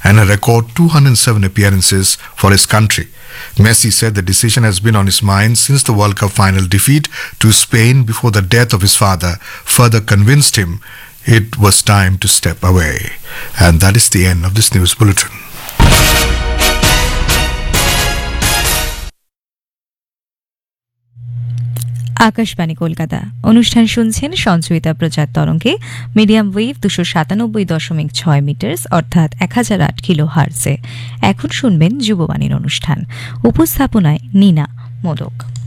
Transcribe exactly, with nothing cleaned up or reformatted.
and a record two hundred seven appearances for his country. Messi said the decision has been on his mind since the World Cup final defeat to Spain before the death of his father further convinced him it was time to step away. And that is the end of this news bulletin. Akashvani Kolkata অনুষ্ঠান শুনছেন সঞ্চয়িতা প্রচার তরঙ্গে medium wave দুশো সাতানব্বই দশমিক ছয় metres অর্থাৎ এক হাজার আট কিলো হার্টসে। এখন শুনবেন যুববাণীর অনুষ্ঠান, উপস্থাপনায় নীনা মোদক।